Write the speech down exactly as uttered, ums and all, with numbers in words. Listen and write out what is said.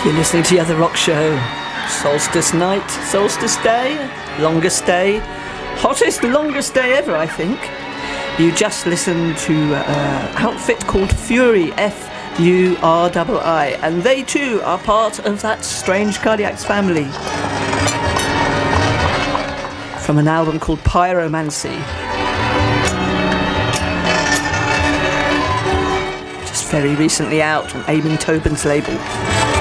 You're listening to The Other Rock Show. Solstice night, solstice day, longest day, hottest, longest day ever, I think. You just listened to an outfit called Fury, F U R I I, and they too are part of that strange Cardiacs family. From an album called Pyromancy. Just very recently out on Eamon Tobin's label.